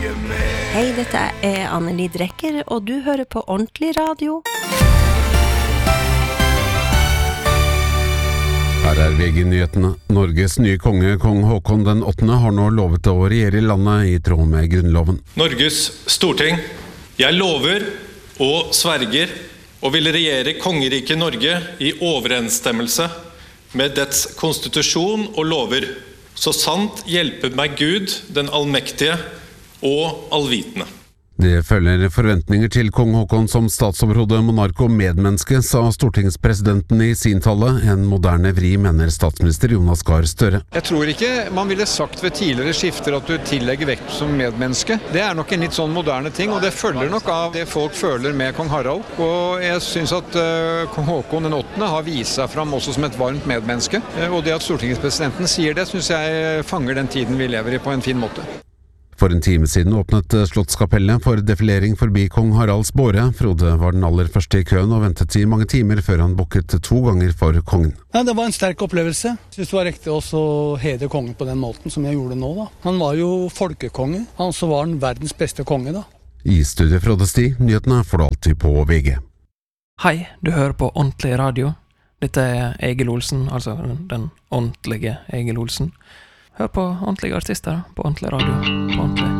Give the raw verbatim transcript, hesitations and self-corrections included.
Hei, dette er Anneli Drecker, og du hører på Ordentlig Radio. Her er V G-nyhetene. Norges nye konge, kong Håkon den åttende, har nå lovet å regjere landet i tråd med grunnloven. Norges storting, jeg lover og sverger og vil regjere kongeriket Norge i overensstemmelse med dets konstitusjon og lover, så sant hjelper meg Gud, den allmektige og allvitende. Det følger forventninger til kong Håkon som statsoverhode, monark og medmenneske, sa stortingspresidenten i sin tale. En moderne vri, mener statsminister Jonas Gahr Støre. Jeg tror ikke man ville sagt ved tidligere skifter at du tillegger vekt som medmenneske. Det er nok en litt sånn moderne ting, og det følger nok av det folk føler med kong Harald. Og jeg synes at uh, kong Håkon den åttende har vist seg fram også som et varmt medmenneske. Uh, og det at stortingspresidenten sier det, synes jeg fanger den tiden vi lever i på en fin måte. For en time siden åpnet Slottskapellet for defilering forbi kong Haralds båre. Frode var den aller første i køen og ventet i mange timer før han bukket to ganger for kongen. Ja, det var en sterk opplevelse. Jeg synes det var riktig også å hedre kongen på den måten som jeg gjorde nå. Da. Han var jo folkekonge, han så var han verdens beste konge da. I studiet Frode Sti, nyhetene får du alltid på V G. Hei, du hører på Ordentlig Radio. Dette er Egil Olsen, altså den, den ordentlige Egil Olsen. Hør på ordentlige artister på Ordentlig Radio. På ordentlig.